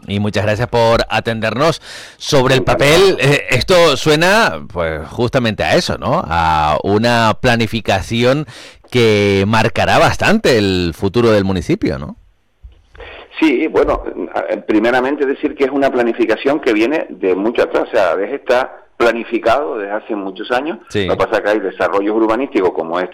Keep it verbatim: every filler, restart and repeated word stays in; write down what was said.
Y muchas gracias por atendernos. Sobre el papel, eh, esto suena pues justamente a eso, ¿no? A una planificación que marcará bastante el futuro del municipio, ¿no? Sí, bueno, primeramente decir que es una planificación que viene de mucho atrás, o sea, desde está planificado desde hace muchos años. Sí. Lo que pasa es que hay desarrollos urbanísticos como este